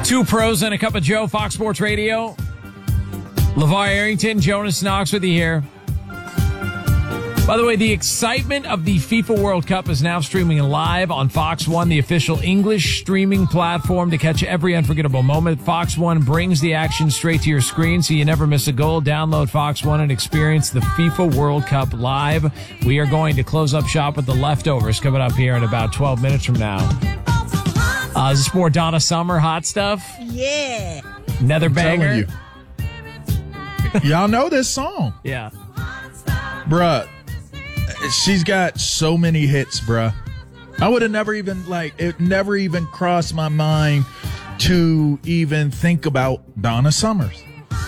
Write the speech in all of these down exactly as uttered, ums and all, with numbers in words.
Two pros and a cup of Joe, Fox Sports Radio. LeVar Arrington, Jonas Knox with you here. By the way, the excitement of the FIFA World Cup is now streaming live on Fox One, the official English streaming platform to catch every unforgettable moment. Fox One brings the action straight to your screen so you never miss a goal. Download Fox One and experience the FIFA World Cup live. We are going to close up shop with the leftovers coming up here in about twelve minutes from now. Uh, is this more Donna Summer hot stuff? Yeah. Another banger? You. Y'all know this song. Yeah. Bruh, she's got so many hits, bruh. I would have never even, like, it never even crossed my mind to even think about Donna Summers.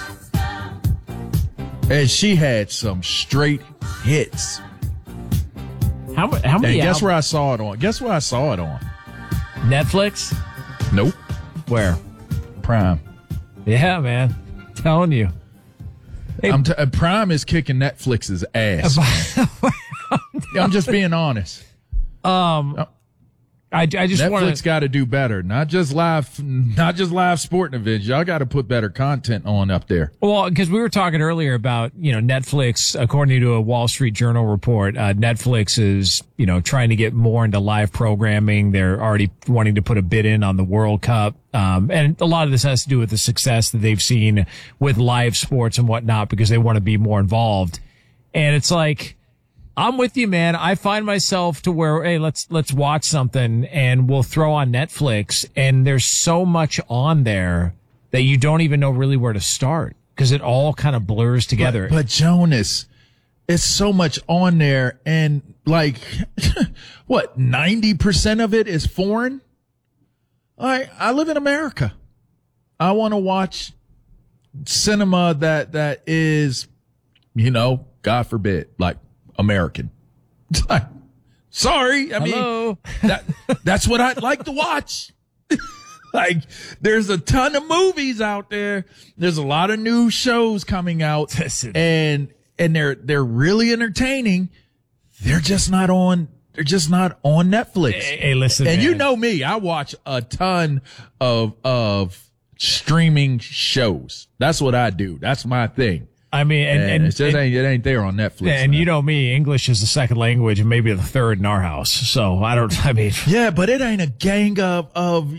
And she had some straight hits. How, how many And guess al- where I saw it on? Guess where I saw it on? Netflix? Nope. Where? Prime. Yeah, man. Telling you. Hey, I'm t- uh, Prime is kicking Netflix's ass. I'm just being honest. Um, I, I just want Netflix to. got to do better. Not just live, not just live sporting events. Y'all got to put better content on up there. Well, because we were talking earlier about, you know, Netflix, according to a Wall Street Journal report, uh, Netflix is, you know, trying to get more into live programming. They're already wanting to put a bid in on the World Cup. Um, and a lot of this has to do with the success that they've seen with live sports and whatnot because they want to be more involved. And it's like, I'm with you, man. I find myself to where, hey, let's, let's watch something and we'll throw on Netflix and there's so much on there that you don't even know really where to start because it all kind of blurs together. But, but Jonas, it's so much on there and like, what, ninety percent of it is foreign? I, I live in America. I want to watch cinema that, that is, you know, God forbid, like, American. Sorry. I Hello? mean, that, that's what I'd like to watch. Like, there's a ton of movies out there. There's a lot of new shows coming out Listen. and, and they're, they're really entertaining. They're just not on, they're just not on Netflix. Hey, hey, listen, and man. you know me, I watch a ton of, of streaming shows. That's what I do. That's my thing. I mean, and, And, and, it just and, ain't, it ain't there on Netflix. and man. you know me, English is the second language and maybe the third in our house. So I don't, I mean, Yeah, but it ain't a gang of, of,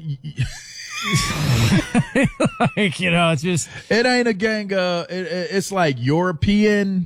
like, you know, it's just, it ain't a gang of, it, it- it's like European,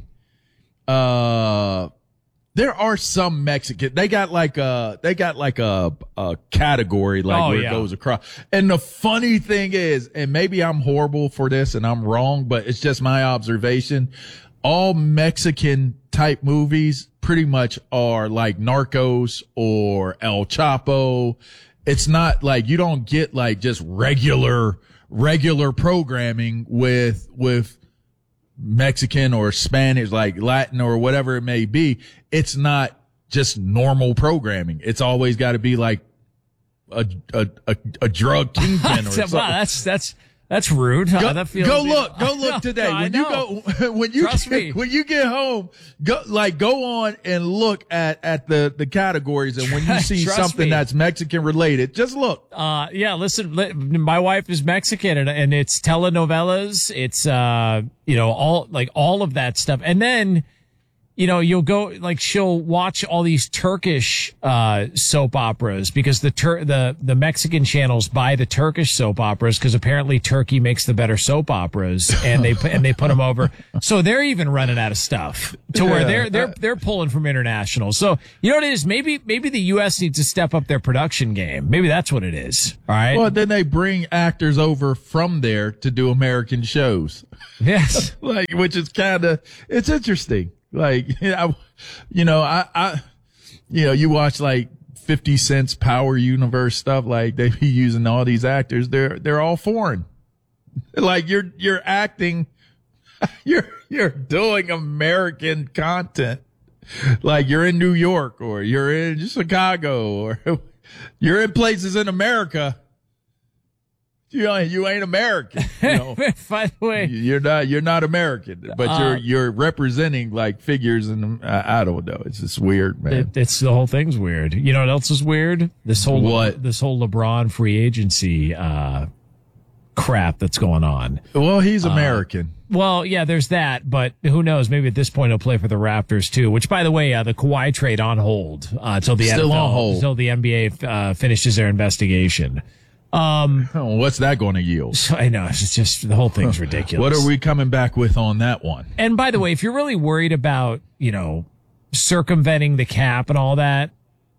uh, there are some Mexican, they got like a, they got like a, a category, like Oh, where yeah. it goes across. And the funny thing is, and maybe I'm horrible for this and I'm wrong, but it's just my observation. All Mexican type movies pretty much are like Narcos or El Chapo. It's not like you don't get like just regular, regular programming with, with Mexican or Spanish, like Latin or whatever it may be. It's not just normal programming. It's always got to be like a, a, a, a drug kingpin or something. wow, that's, that's, that's rude. Go, Uh, that feels, go look, go I look know, today. I When you know. go, when you, Trust me. get, when you get home, go, like, go on and look at, at the, the categories. And when you see Trust something me. that's Mexican related, just look. Uh, yeah, listen, li- my wife is Mexican and, and it's telenovelas. It's, uh, you know, all, like all of that stuff. And then, you know, you'll go, like, she'll watch all these Turkish, uh, soap operas because the Tur- the, the Mexican channels buy the Turkish soap operas because apparently Turkey makes the better soap operas and they, put and they put them over. So they're even running out of stuff to where Yeah. they're, they're, they're pulling from international. So, you know what it is? Maybe, maybe the U S needs to step up their production game. Maybe that's what it is. All right. Well, then they bring actors over from there to do American shows. Yes. Like, which is kind of, it's interesting. Like, you know, you know, I, I, you know, you watch like fifty Cent's Power Universe stuff, like they be using all these actors. They're, they're all foreign. Like you're, you're acting, you're, you're doing American content. Like you're in New York or you're in Chicago or you're in places in America. You ain't, you ain't American. You know? By the way, You're not, you're not American, but Uh, you're, you're representing like figures and I, I don't know. It's just weird, man. It, it's the whole thing's weird. You know what else is weird? This whole What? this whole LeBron free agency uh crap that's going on. Well, he's American. Uh, well, yeah, there's that, but who knows? Maybe at this point he'll play for the Raptors too. Which, by the way, uh, the Kawhi trade on hold uh, until the Still N F L, on hold. until the N B A uh, finishes their investigation. Um, oh, what's that going to yield? So I know it's just the whole thing's ridiculous. What are we coming back with on that one? And by the way, if you're really worried about, you know, circumventing the cap and all that,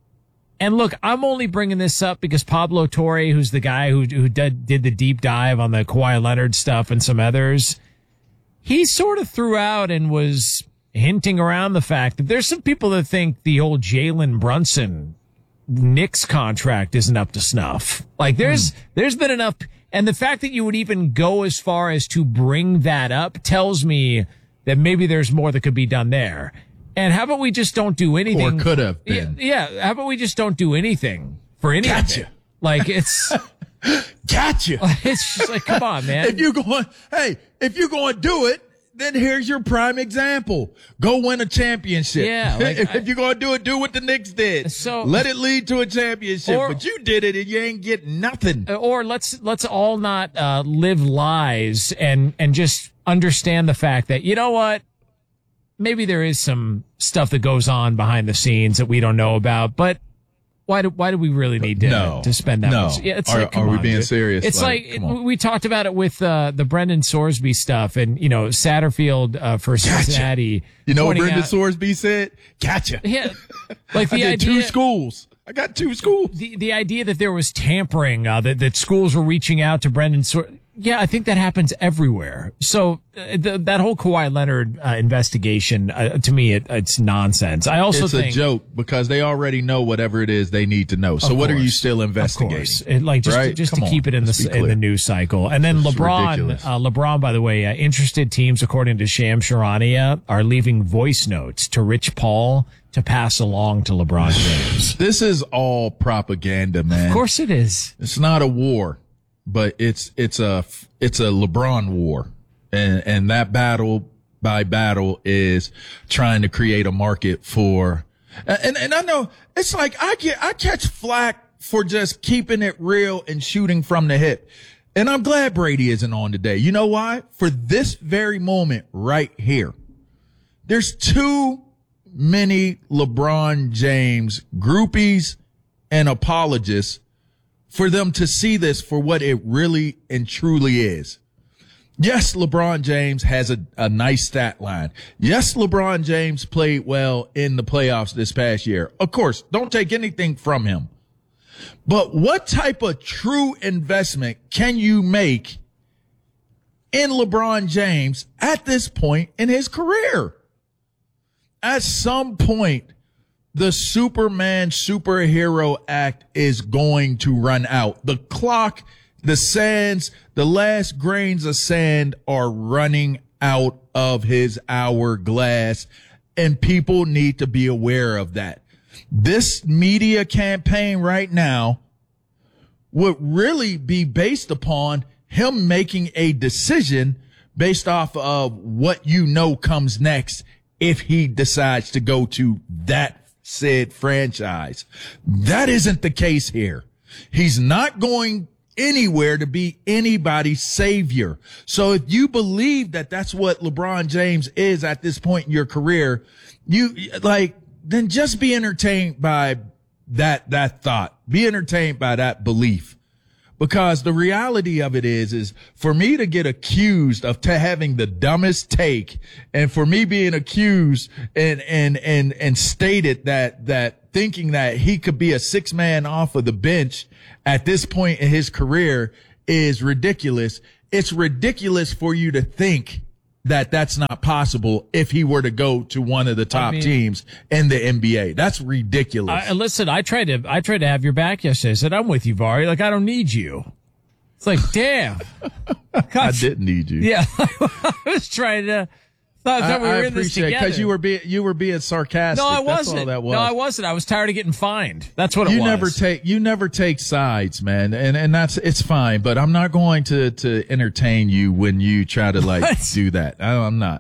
and look, I'm only bringing this up because Pablo Torre, who's the guy who who did, did the deep dive on the Kawhi Leonard stuff and some others, he sort of threw out and was hinting around the fact that there's some people that think the old Jalen Brunson Knicks contract isn't up to snuff. Like there's, mm. there's been enough. And the fact that you would even go as far as to bring that up tells me that maybe there's more that could be done there. And how about we just don't do anything? Or could have been. Yeah, yeah. How about we just don't do anything for any gotcha. of it? Like it's, gotcha. It's just like, come on, man. If you're going, hey, if you're going to do it, then here's your prime example. Go win a championship. Yeah. Like, if, I, if you're going to do it, do what the Knicks did. So let it lead to a championship. Or, but you did it and you ain't getting nothing. Or let's, let's all not, uh, live lies and, and just understand the fact that, you know what? Maybe there is some stuff that goes on behind the scenes that we don't know about, but why do, why do we really need to, no, to spend that no. much? Yeah, it's are like, come are we on, being dude. serious? It's like, like it, we talked about it with, uh, the Brendan Sorsby stuff and, you know, Satterfield, uh, for Cincinnati. Gotcha. You know what Brendan out, Sorsby said? Gotcha. Yeah. Like the I did idea, two schools. I got two schools. The, the idea that there was tampering, uh, that, that schools were reaching out to Brendan Sorsby. Yeah, I think that happens everywhere. So uh, the, that whole Kawhi Leonard uh, investigation, uh, to me, it, it's nonsense. I also it's think it's a joke because they already know whatever it is they need to know. So what are you still investigating? Of course. It, like just right? to, just Come to keep on, it in the in the news cycle. And then it's LeBron, ridiculous. uh, LeBron, by the way, uh, interested teams, according to Sham Charania, are leaving voice notes to Rich Paul to pass along to LeBron James. This is all propaganda, man. Of course it is. It's not a war, but it's it's a it's a LeBron war, and and that battle by battle is trying to create a market for. And and I know it's like I get I catch flack for just keeping it real and shooting from the hip, and I'm glad Brady isn't on today. You know why? For this very moment right here, there's too many LeBron James groupies and apologists for them to see this for what it really and truly is. Yes, LeBron James has a, a nice stat line. Yes, LeBron James played well in the playoffs this past year. Of course, don't take anything from him. But what type of true investment can you make in LeBron James at this point in his career? At some point, the Superman superhero act is going to run out. The clock, the sands, the last grains of sand are running out of his hourglass, and people need to be aware of that. This media campaign right now would really be based upon him making a decision based off of what you know comes next if he decides to go to that said franchise. That isn't the case here. He's not going anywhere to be anybody's savior. So if you believe that that's what LeBron James is at this point in your career, you like, then just be entertained by that, that thought. Be entertained by that belief. Because the reality of it is, is for me to get accused of to having the dumbest take, and for me being accused and, and, and, and stated that, that thinking that he could be a six man off of the bench at this point in his career is ridiculous. It's ridiculous for you to think that that's not possible if he were to go to one of the top I mean, teams in the N B A. That's ridiculous. I, listen, I tried to, I tried to have your back yesterday. I said, I'm with you, Vari. Like, I don't need you. It's like, damn. I didn't need you. Yeah. I was trying to, thought, thought we were I in this together. Because you were being, you were being sarcastic. No, I wasn't. That's all that was. No, I wasn't. I was tired of getting fined. That's what it you was. You never take, you never take sides, man. And, and that's, it's fine, but I'm not going to, to entertain you when you try to like do that. I, I'm not.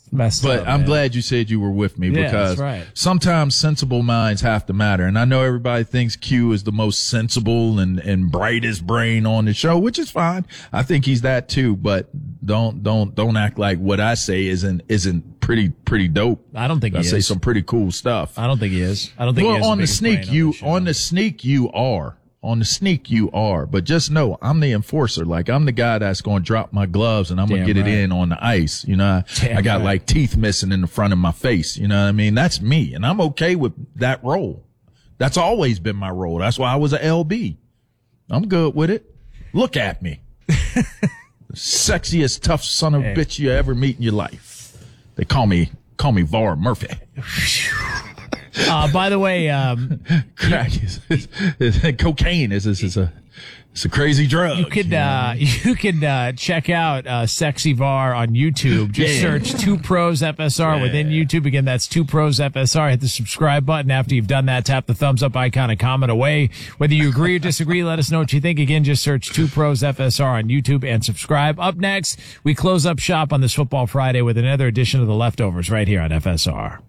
messed but up. I'm man. glad you said you were with me Yeah, because that's right. sometimes sensible minds have to matter. And I know everybody thinks Q is the most sensible and, and brightest brain on the show, which is fine. I think he's that too, but don't, don't, don't act like what I say isn't, isn't pretty, pretty dope. I don't think I he say is. some pretty cool stuff. I don't think he is. I don't think he Well, is on the biggest sneak, brain you, on the, show. on the sneak, you are. On the sneak, you are. But just know, I'm the enforcer. Like, I'm the guy that's going to drop my gloves and I'm going Damn to get right. it in on the ice. You know, Damn I got right. like teeth missing in the front of my face. You know what I mean? That's me. And I'm okay with that role. That's always been my role. That's why I was a L B. I'm good with it. Look at me. The sexiest, tough son of a Hey. bitch you ever meet in your life. They call me, call me Var Murphy. Uh, by the way, um, Crack is, is, is cocaine is, is, is a, it's a crazy drug. you could, know what I uh, mean? you can, uh, check out, uh, Sexy Var on YouTube. Just Yeah. search Two Pros F S R Yeah. within YouTube. Again, that's Two Pros F S R. Hit the subscribe button. After you've done that, tap the thumbs up icon and comment away. Whether you agree or disagree, let us know what you think. Again, just search Two Pros F S R on YouTube and subscribe. Up next, we close up shop on this Football Friday with another edition of The Leftovers right here on F S R.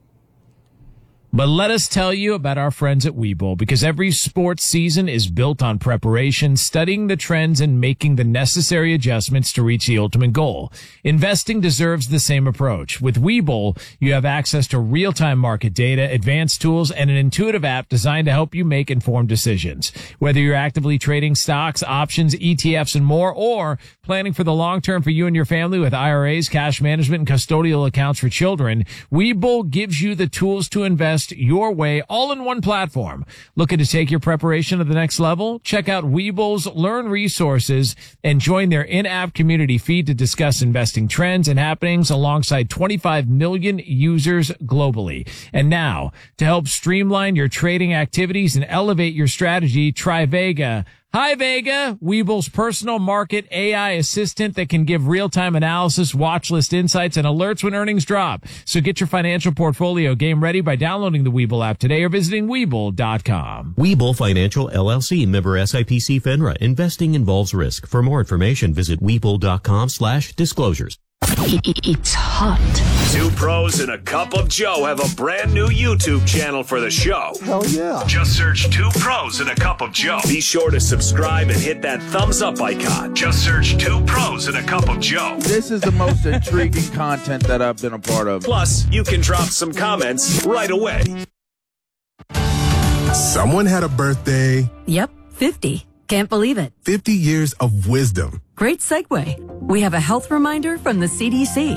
But let us tell you about our friends at Webull, because every sports season is built on preparation, studying the trends, and making the necessary adjustments to reach the ultimate goal. Investing deserves the same approach. With Webull, you have access to real-time market data, advanced tools, and an intuitive app designed to help you make informed decisions. Whether you're actively trading stocks, options, E T Fs, and more, or planning for the long term for you and your family with I R As, cash management, and custodial accounts for children, Webull gives you the tools to invest your way, all in one platform. Looking to take your preparation to the next level? Check out Webull's Learn resources and join their in-app community feed to discuss investing trends and happenings alongside twenty-five million users globally. And now, to help streamline your trading activities and elevate your strategy, try Vega. Hi, Vega, Webull's personal market A I assistant that can give real-time analysis, watch list insights, and alerts when earnings drop. So get your financial portfolio game ready by downloading the Webull app today or visiting Webull dot com. Webull Financial L L C, member S I P C FINRA. Investing involves risk. For more information, visit Webull dot com slash disclosures. It's hot. Two pros and a cup of Joe have a brand new YouTube channel for the show. Hell yeah. Just search Two Pros and a Cup of Joe. Be sure to subscribe and hit that thumbs up icon. Just search Two Pros and a Cup of Joe. This is the most intriguing content that I've been a part of. Plus, you can drop some comments right away. Someone had a birthday. Yep, fifty. Can't believe it. fifty years of wisdom. Great segue. We have a health reminder from the C D C.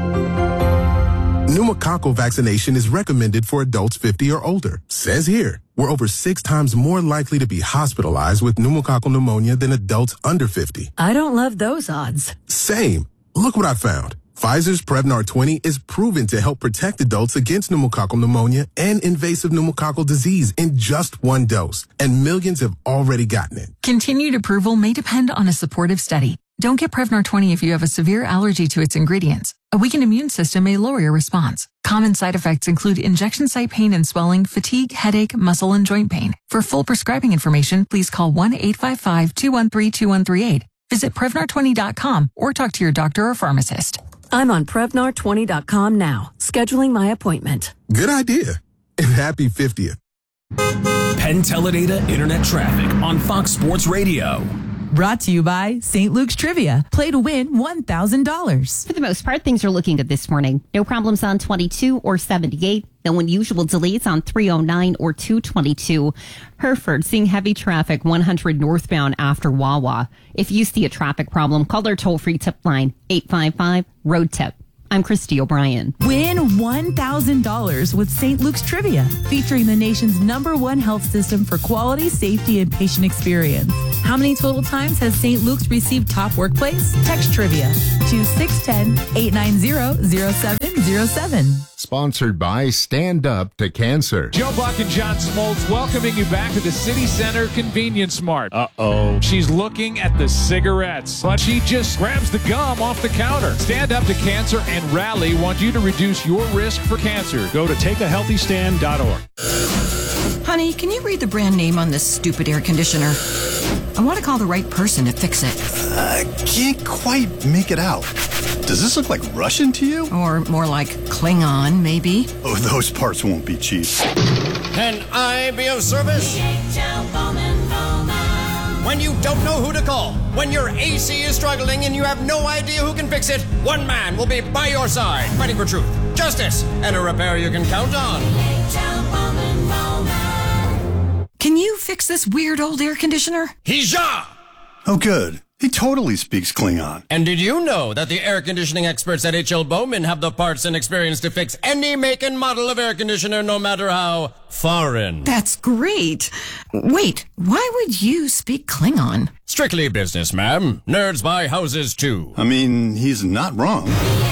Pneumococcal vaccination is recommended for adults fifty or older. Says here, we're over six times more likely to be hospitalized with pneumococcal pneumonia than adults under fifty. I don't love those odds. Same. Look what I found. Pfizer's Prevnar twenty is proven to help protect adults against pneumococcal pneumonia and invasive pneumococcal disease in just one dose. And millions have already gotten it. Continued approval may depend on a supportive study. Don't get Prevnar twenty if you have a severe allergy to its ingredients. A weakened immune system may lower your response. Common side effects include injection site pain and swelling, fatigue, headache, muscle, and joint pain. For full prescribing information, please call one eight five five, two one three, two one three eight. Visit Prevnar twenty dot com or talk to your doctor or pharmacist. I'm on Prevnar twenty dot com now, scheduling my appointment. Good idea. And happy fiftieth. Penn Teledata Internet Traffic on Fox Sports Radio. Brought to you by Saint Luke's Trivia. Play to win one thousand dollars. For the most part, things are looking good this morning. No problems on twenty-two or seventy-eight. No unusual delays on three oh nine or two twenty-two. Hereford seeing heavy traffic one hundred northbound after Wawa. If you see a traffic problem, call our toll-free tip line eight five five, road tip. I'm Christy O'Brien. Win one thousand dollars with Saint Luke's Trivia, featuring the nation's number one health system for quality, safety, and patient experience. How many total times has Saint Luke's received top workplace? Text Trivia to six one zero, eight nine zero, zero seven zero seven. Sponsored by Stand Up to Cancer. Joe Buck and John Smoltz welcoming you back to the City Center Convenience Mart. Uh-oh. She's looking at the cigarettes, but she just grabs the gum off the counter. Stand Up to Cancer and Rally want you to reduce your risk for cancer. Go to take a healthy stand dot org. Honey, can you read the brand name on this stupid air conditioner? I want to call the right person to fix it. I can't quite make it out. Does this look like Russian to you? Or more like Klingon, maybe. Oh, those parts won't be cheap. Can I be of service? When you don't know who to call, when your A C is struggling and you have no idea who can fix it, one man will be by your side, fighting for truth, justice, and a repair you can count on. Can you fix this weird old air conditioner? Hija! Oh, good. He totally speaks Klingon. And did you know that the air conditioning experts at H L Bowman have the parts and experience to fix any make and model of air conditioner, no matter how foreign? That's great. Wait, why would you speak Klingon? Strictly business, ma'am. Nerds buy houses, too. I mean, he's not wrong.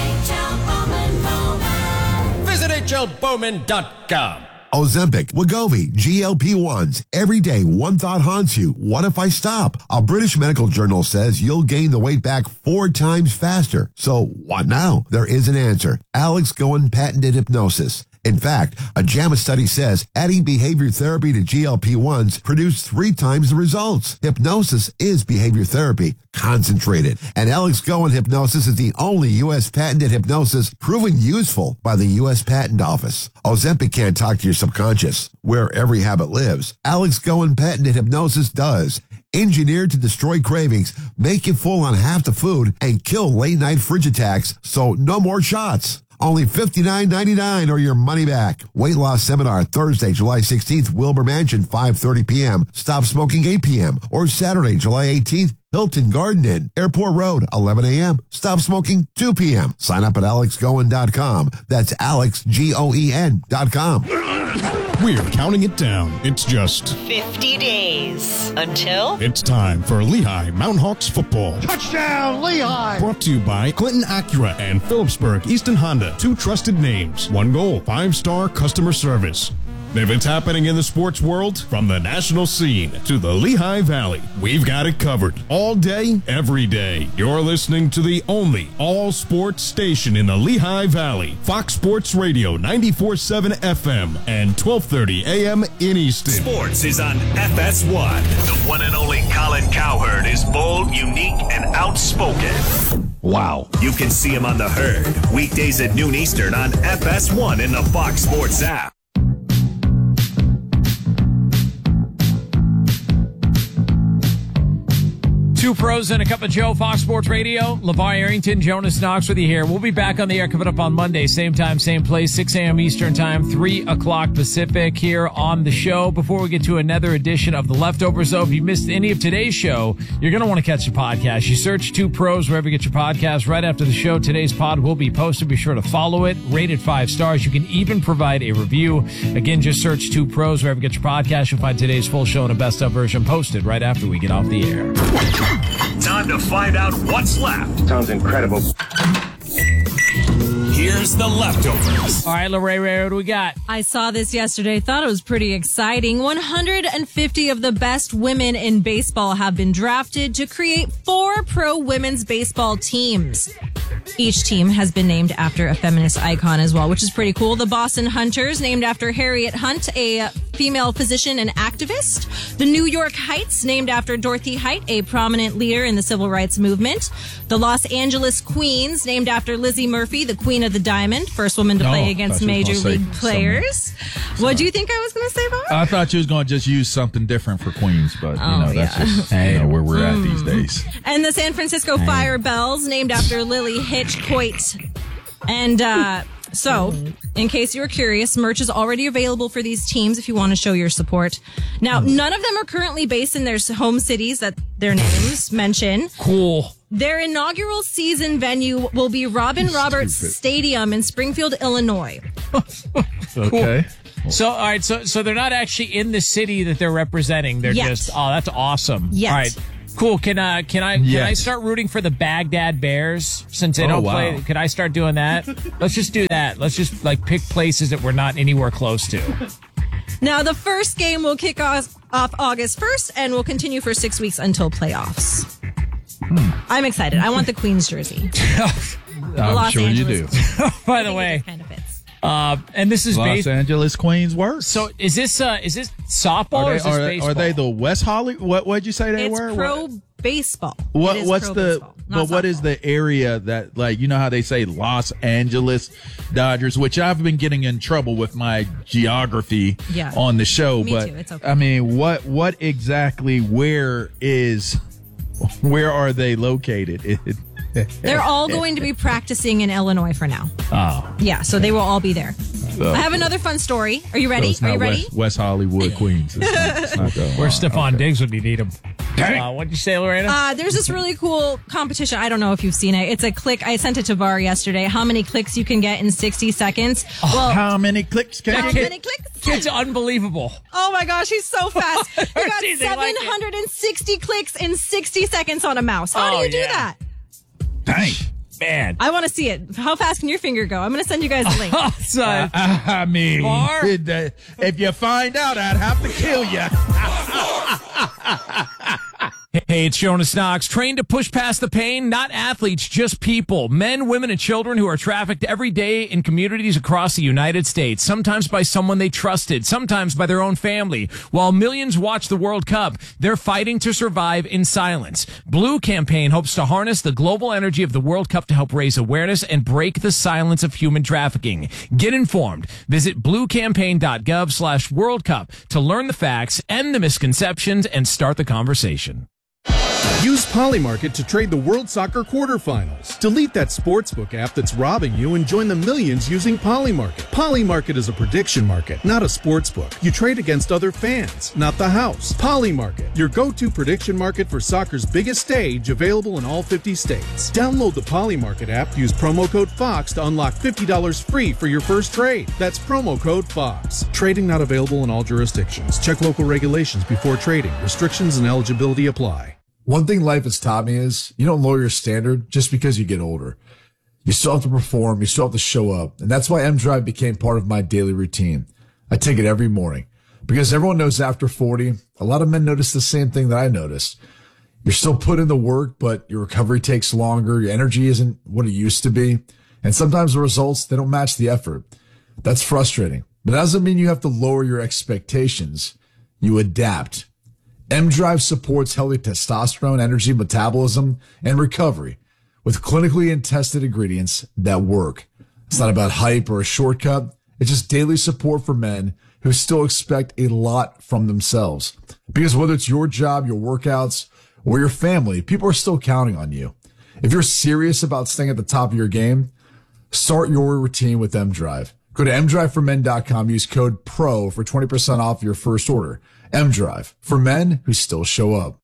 Visit H L Bowman dot com. Ozempic, Wegovy, G L P ones. Every day, one thought haunts you. What if I stop? A British medical journal says you'll gain the weight back four times faster. So what now? There is an answer. Alex Goen patented hypnosis. In fact, a JAMA study says adding behavior therapy to G L P ones produced three times the results. Hypnosis is behavior therapy, concentrated. And Alex Goen hypnosis is the only U S patented hypnosis proven useful by the U S Patent Office. Ozempic can't talk to your subconscious, where every habit lives. Alex Goen patented hypnosis does. Engineered to destroy cravings, make you full on half the food, and kill late-night fridge attacks, so no more shots. Only fifty-nine ninety-nine or your money back. Weight loss seminar Thursday, July sixteenth, Wilbur Mansion, five thirty p.m. Stop smoking eight p.m. Or Saturday, July eighteenth, Hilton Garden Inn, Airport Road, eleven a.m. Stop smoking two p.m. Sign up at alex goen dot com. That's Alex, G O E N dot com. We're counting it down. It's just fifty days until it's time for Lehigh Mountain Hawks football. Touchdown, Lehigh! Brought to you by Clinton Acura and Phillipsburg Easton Honda. Two trusted names. One goal. Five-star customer service. If it's happening in the sports world, from the national scene to the Lehigh Valley, we've got it covered. All day, every day. You're listening to the only all-sports station in the Lehigh Valley. Fox Sports Radio, ninety-four point seven F M and twelve thirty A M in Easton. Sports is on F S one. The one and only Colin Cowherd is bold, unique, and outspoken. Wow. You can see him on The Herd, weekdays at noon Eastern on F S one in the Fox Sports app. Two pros and a cup of Joe, Fox Sports Radio. LeVar Arrington, Jonas Knox with you here. We'll be back on the air coming up on Monday. Same time, same place, six a.m. Eastern time, three o'clock Pacific here on the show. Before we get to another edition of The Leftovers, though, if you missed any of today's show, you're going to want to catch the podcast. You search Two Pros wherever you get your podcast. Right after the show, today's pod will be posted. Be sure to follow it. Rate it five stars. You can even provide a review. Again, just search Two Pros wherever you get your podcast. You'll find today's full show and a best-of version posted right after we get off the air. Time to find out what's left. Sounds incredible. Here's the leftovers. All right, Lorraine, what do we got? I saw this yesterday. Thought it was pretty exciting. one hundred fifty of the best women in baseball have been drafted to create four pro women's baseball teams. Each team has been named after a feminist icon as well, which is pretty cool. The Boston Hunters, named after Harriet Hunt, a female physician and activist. The New York Heights, named after Dorothy Height, a prominent leader in the civil rights movement. The Los Angeles Queens, named after Lizzie Murphy, the Queen of the Diamond, first woman to Oh, play against major league something. players. What do you think I was going to say, Bob? I thought you was going to just use something different for Queens, but you Oh, know that's yeah. just you know, where we're at these days. And the San Francisco Fire Bells, named after Lily Hitchcoit. And uh, so, in case you were curious, merch is already available for these teams if you want to show your support. Now, none of them are currently based in their home cities that their names mention. Cool. Their inaugural season venue will be Robin Roberts Stadium in Springfield, Illinois. Okay. So, all right, so so they're not actually in the city that they're representing. They're Yet. just, oh, that's awesome. Yet. All right, cool. Can uh, can I can I Yes. start rooting for the Baghdad Bears since they Oh, don't wow. play? Could I start doing that? Let's just do that. Let's just like pick places that we're not anywhere close to. Now, the first game will kick off, off August first and will continue for six weeks until playoffs. Hmm. I'm excited. I want the Queen's jersey. I'm Los sure Angeles. you do. By the way, Kind of fits. uh, and this is Los based. Angeles Queens works. So is this uh is this softball or Are is they, this are, baseball? are they the West Hollywood? What would you say they It's were? pro What? baseball. What It is what's pro the baseball, but not what softball. is the area that, like, you know how they say Los Angeles Dodgers, which I've been getting in trouble with my geography Yeah. on the show. Me but too, it's okay. I mean, what what exactly? Where is? Where are they located? It, They're all going to be practicing in Illinois for now. Oh, Yeah, so they will all be there. Oh. I have another fun story. Are you So ready? it's Are not you ready? West, West Hollywood, Queens. It's not, it's not the- Where's Stephon okay. Diggs when you need him? Uh, what'd you say, Lorena? Uh, there's this really cool competition. I don't know if you've seen it. It's a click. I sent it to Var yesterday. How many clicks you can get in sixty seconds? Well, How many clicks can how you get? many clicks? It's unbelievable. Oh my gosh, he's so fast. He got anything like it. seven hundred sixty clicks in sixty seconds on a mouse. How Oh, do you do yeah. that? Dang. Man. I want to see it. How fast can your finger go? I'm going to send you guys a link. Son. Uh, I mean, Var? it, uh, if you find out, I'd have to kill you. Hey, it's Jonas Knox. Trained to push past the pain, not athletes, just people. Men, women, and children who are trafficked every day in communities across the United States, sometimes by someone they trusted, sometimes by their own family. While millions watch the World Cup, they're fighting to survive in silence. Blue Campaign hopes to harness the global energy of the World Cup to help raise awareness and break the silence of human trafficking. Get informed. Visit bluecampaign.gov slash World Cup to learn the facts, end the misconceptions, and start the conversation. Use Polymarket to trade the World Soccer quarterfinals. Delete that sportsbook app that's robbing you and join the millions using Polymarket. Polymarket is a prediction market, not a sportsbook. You trade against other fans, not the house. Polymarket, your go-to prediction market for soccer's biggest stage, available in all fifty states. Download the Polymarket app, use promo code FOX to unlock fifty dollars free for your first trade. That's promo code FOX. Trading not available in all jurisdictions. Check local regulations before trading. Restrictions and eligibility apply. One thing life has taught me is you don't lower your standard just because you get older. You still have to perform. You still have to show up. And that's why M Drive became part of my daily routine. I take it every morning because everyone knows after forty, a lot of men notice the same thing that I noticed. You're still put in the work, but your recovery takes longer. Your energy isn't what it used to be. And sometimes the results, they don't match the effort. That's frustrating, but that doesn't mean you have to lower your expectations. You adapt. M Drive supports healthy testosterone, energy, metabolism, and recovery with clinically and tested ingredients that work. It's not about hype or a shortcut. It's just daily support for men who still expect a lot from themselves. Because whether it's your job, your workouts, or your family, people are still counting on you. If you're serious about staying at the top of your game, start your routine with M Drive. Go to m drive for men dot com. Use code PRO for twenty percent off your first order. M Drive, for men who still show up.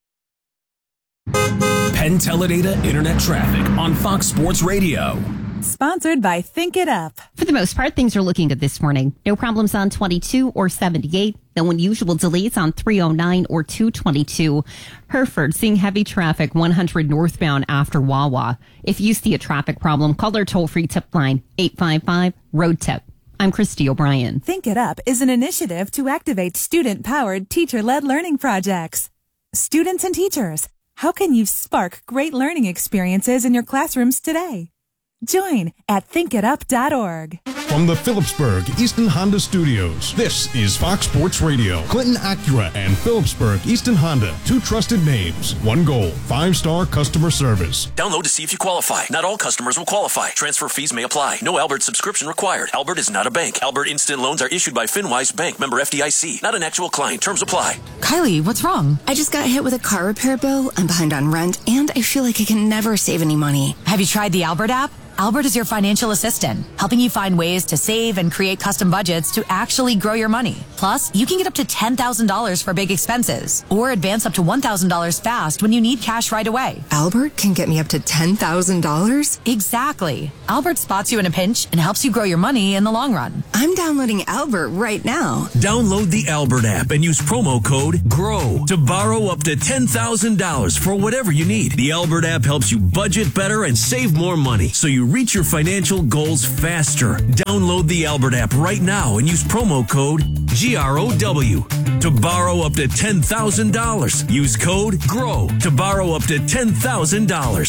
Penn Teledata Internet Traffic on Fox Sports Radio. Sponsored by Think It Up. For the most part, things are looking good this morning. No problems on twenty-two or seventy-eight. No unusual delays on three oh nine or two twenty-two. Hereford seeing heavy traffic one hundred northbound after Wawa. If you see a traffic problem, call our toll-free tip line eight five five, road tip. I'm Christy O'Brien. Think It Up is an initiative to activate student-powered, teacher-led learning projects. Students and teachers, how can you spark great learning experiences in your classrooms today? Join at think it up dot org. From the Phillipsburg Easton Honda Studios, this is Fox Sports Radio. Clinton Acura and Phillipsburg Easton Honda, two trusted names, one goal, five-star customer service. Download to see if you qualify. Not all customers will qualify. Transfer fees may apply. No Albert subscription required. Albert is not a bank. Albert Instant Loans are issued by FinWise Bank, member F D I C. Not an actual client. Terms apply. Kylie, what's wrong? I just got hit with a car repair bill. I'm behind on rent, and I feel like I can never save any money. Have you tried the Albert app? Albert is your financial assistant, helping you find ways to save and create custom budgets to actually grow your money. Plus, you can get up to ten thousand dollars for big expenses or advance up to one thousand dollars fast when you need cash right away. Albert can get me up to ten thousand dollars? Exactly. Albert spots you in a pinch and helps you grow your money in the long run. I'm downloading Albert right now. Download the Albert app and use promo code GROW to borrow up to ten thousand dollars for whatever you need. The Albert app helps you budget better and save more money so you reach your financial goals faster. Download the Albert app right now and use promo code G R O W to borrow up to ten thousand dollars. Use code GROW to borrow up to ten thousand dollars.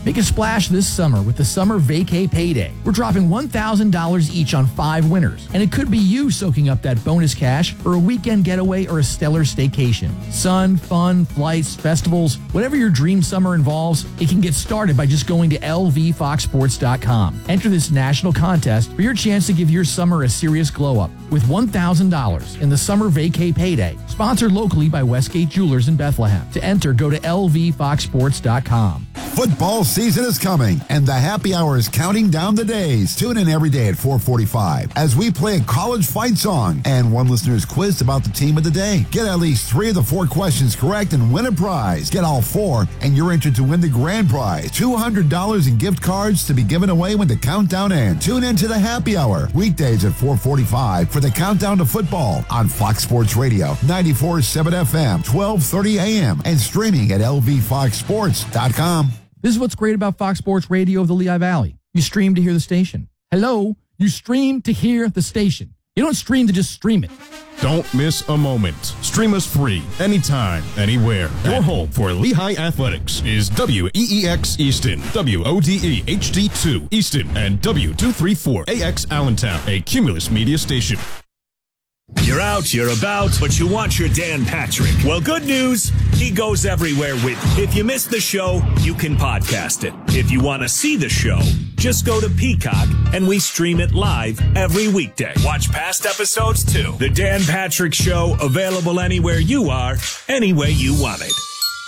Make a splash this summer with the Summer Vacay Payday. We're dropping one thousand dollars each on five winners, and it could be you soaking up that bonus cash for a weekend getaway or a stellar staycation. Sun, fun, flights, festivals, whatever your dream summer involves, it can get started by just going to L V fox sports dot com. Enter this national contest for your chance to give your summer a serious glow-up with one thousand dollars in the Summer Vacay Payday, sponsored locally by Westgate Jewelers in Bethlehem. To enter, go to L V fox sports dot com. Football season is coming, and the happy hour is counting down the days. Tune in every day at four forty-five as we play a college fight song and one listener's quiz about the team of the day. Get at least three of the four questions correct and win a prize. Get all four, and you're entered to win the grand prize, two hundred dollars in gift cards to be given away when the countdown ends. Tune in to the happy hour, weekdays at four forty-five for the countdown to football on Fox Sports Radio, ninety-four point seven F M, twelve thirty A M, and streaming at L V fox sports dot com. This is what's great about Fox Sports Radio of the Lehigh Valley. You stream to hear the station. Hello? You stream to hear the station. You don't stream to just stream it. Don't miss a moment. Stream us free, anytime, anywhere. Your home for Lehigh Athletics is W E E X Easton, W O D E H D two Easton, and W two thirty-four A X Allentown, a Cumulus Media station. You're out, you're about, but you want your Dan Patrick. Well, good news, he goes everywhere with you. If you missed the show, you can podcast it. If you want to see the show, just go to Peacock and we stream it live every weekday. Watch past episodes too. The Dan Patrick Show, available anywhere you are, any way you want it.